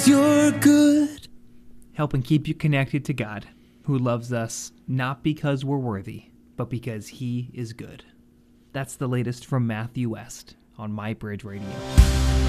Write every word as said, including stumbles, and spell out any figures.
You're good. Helping keep you connected to God, who loves us not because we're worthy, but because he is good. That's the latest from Matthew West on MyBridge Radio.